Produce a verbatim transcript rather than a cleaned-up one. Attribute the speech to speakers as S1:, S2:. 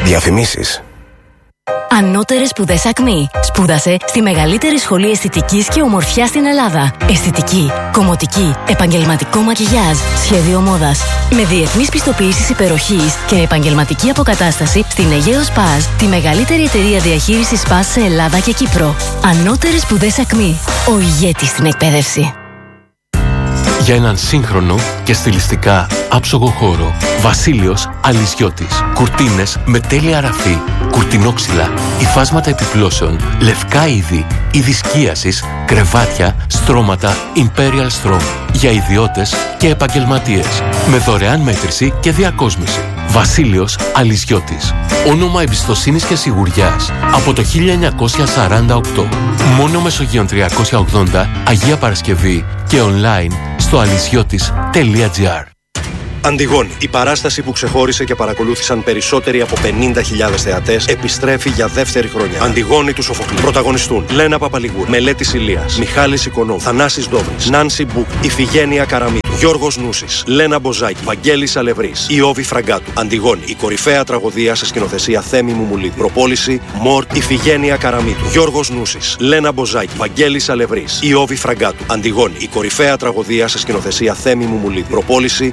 S1: Διαφημίσεις.
S2: Ανώτερες σπουδές Ακμή. Σπούδασε στη μεγαλύτερη σχολή αισθητικής και ομορφιάς στην Ελλάδα. Αισθητική, κομμωτική, επαγγελματικό μακιγιάζ, σχέδιο μόδας. Με διεθνείς πιστοποιήσεις υπεροχής και επαγγελματική αποκατάσταση στην Αιγαίο Σπας, τη μεγαλύτερη εταιρεία διαχείρισης σπας σε Ελλάδα και Κύπρο. Ανώτερες σπουδές Ακμή. Ο ηγέτης στην εκπαίδευση.
S3: Για έναν σύγχρονο και στιλιστικά άψογο χώρο. Βασίλειος Αλυσιώτης. Κουρτίνες με τέλεια ραφή, κουρτινόξυλα, υφάσματα επιπλώσεων, λευκά είδη, είδη σκίασης, κρεβάτια, στρώματα Imperial Strom. Για ιδιώτες και επαγγελματίες. Με δωρεάν μέτρηση και διακόσμηση. Βασίλειος Αλυσιώτης. Όνομα εμπιστοσύνης και σιγουριάς από το χίλια εννιακόσια σαράντα οκτώ. Μόνο Μεσογείων τριακόσια ογδόντα, Αγία Παρασκευή και online στο αλυσιώτης τελεία τζι άρ.
S4: Αντιγόνη, η παράσταση που ξεχώρισε και παρακολούθησαν περισσότεροι από πενήντα χιλιάδες θεατές, επιστρέφει για δεύτερη χρονιά. Αντιγόνη του Σοφοκλή. Πρωταγωνιστούν Λένα Παπαλιγούρ, Μελέτης Ηλίας, Μιχάλης Οικονόμου, Θανάσης Ντόβρης, Νάνση Μπούκ, Ιφηγένεια Καραμίτου, Γιώργος Νούσης, Λένα Μποζάκη, Βαγγέλης Αλευρής, Ιώβη Φραγκάτου. Αντιγόνη, η κορυφαία τραγωδία σε σκηνοθεσία Θέμη Μουμουλίδη. Προπόληση Μορτ, Ιφηγένεια Καραμίτου, Γιώργος Νούσης, Λένα Μποζάκη, Βαγγέλης Αλευρής, Ιώβη Φραγκάτου. Αντιγόνη, η κορυφαία τραγωδία σε σκηνοθεσία Θέμη Μουμουλίδη. Προπόληση